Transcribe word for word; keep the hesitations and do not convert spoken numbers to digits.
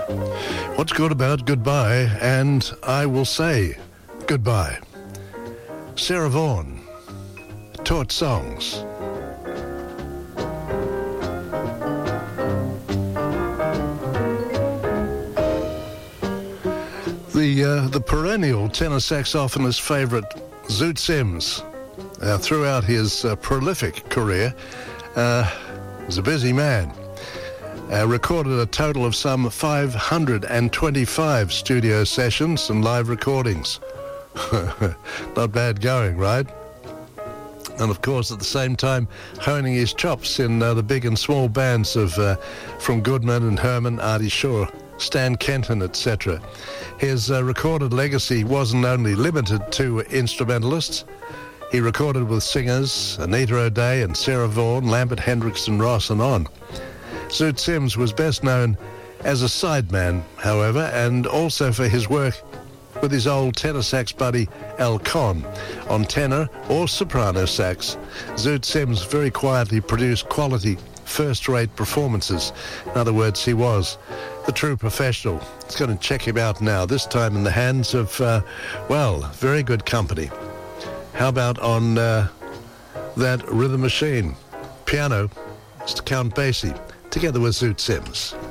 What's good about goodbye? And I will say goodbye. Sarah Vaughan, Taught Songs. The, uh, the perennial tenor saxophonist favourite Zoot Sims, uh, throughout his uh, prolific career, uh, was a busy man. Uh, recorded a total of some five hundred twenty-five studio sessions and live recordings. Not bad going, right? And of course, at the same time, honing his chops in uh, the big and small bands of uh, from Goodman and Herman, Artie Shaw, Stan Kenton, et cetera. His uh, recorded legacy wasn't only limited to instrumentalists. He recorded with singers Anita O'Day and Sarah Vaughan, Lambert Hendrickson, Ross, and on. Zoot Sims was best known as a sideman, however, and also for his work with his old tenor sax buddy Al Conn. On tenor or soprano sax, Zoot Sims very quietly produced quality, first-rate performances. In other words, he was the true professional. Let's go and check him out now, this time in the hands of, uh, well, very good company. How about on uh, that rhythm machine? Piano, Mister Count Basie, together with Zoot Sims.